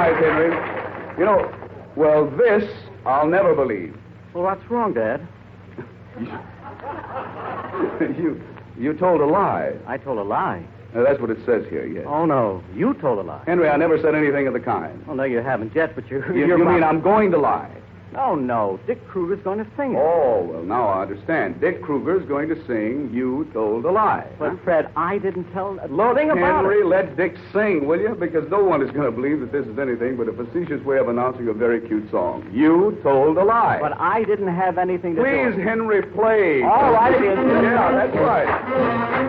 right, Henry. You know, well, this I'll never believe. Well, what's wrong, Dad? You told a lie. I told a lie. That's what it says here, yes. Oh, no. You told a lie. Henry, I never said anything of the kind. Well, no, you haven't yet, but You mean I'm going to lie? Oh, no. Dick Kruger's going to sing it. Oh, well, now I understand. Dick Kruger's going to sing You Told a Lie. But, huh? Fred, I didn't tell a thing about Henry, it. let Dick sing, will you? Because no one is going to believe that this is anything but a facetious way of announcing a very cute song. You Told a Lie. But I didn't have anything to do with it. Please, Henry, play. All right, it is. Yeah, that's right.